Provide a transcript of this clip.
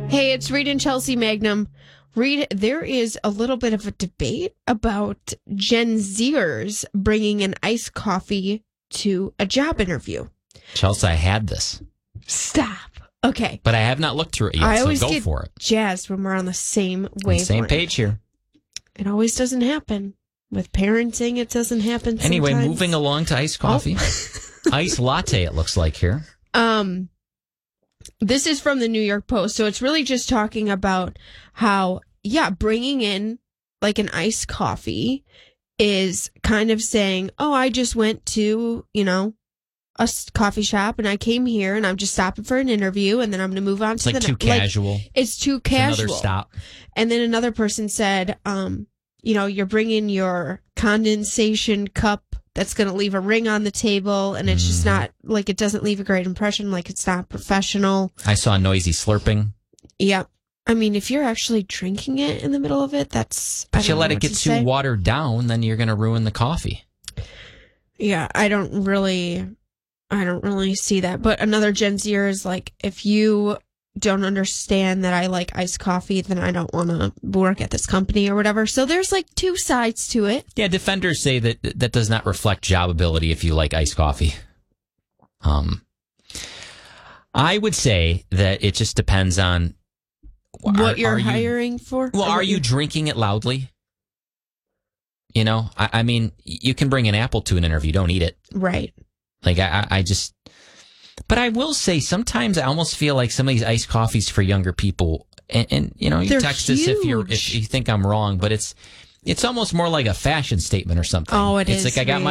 Hey, it's Reed and Chelsea Magnum. Reed, there is a little bit of a debate about Gen Zers bringing an iced coffee to a job interview. Chelsea, I had this. Stop. Okay. But I have not looked through it yet, I always so go get for it. jazzed when we're on the same wavelength. Same page here. It always doesn't happen. With parenting, it doesn't happen Anyway, sometimes. moving along to iced coffee. Iced latte, it looks like here. This is from the New York Post, so it's really just talking about how, bringing in like an iced coffee is kind of saying, oh, I just went to, a coffee shop and I came here and I'm just stopping for an interview and then I'm going to move on to the next. It's like too casual. It's too casual. Another stop. And then another person said, you're bringing your condensation cup that's going to leave a ring on the table, and it's just not, like, it doesn't leave a great impression, like it's not professional. I saw noisy slurping. Yeah. I mean, if you're actually drinking it in the middle of it, that's... But you let it get too watered down, then you're going to ruin the coffee. Yeah, I don't really see that. But another Gen Zer is like, if you don't understand that I like iced coffee, then I don't want to work at this company or whatever. So there's like two sides to it. Yeah, defenders say that does not reflect job ability if you like iced coffee. I would say that it just depends on what you're hiring for. Well, are you drinking it loudly? I mean, you can bring an apple to an interview. Don't eat it. Right. Like, I just... But I will say, sometimes I almost feel like some of these iced coffees for younger people, and you They're text huge. us if you think I'm wrong, but it's almost more like a fashion statement or something. Oh, it is. It's like, I got my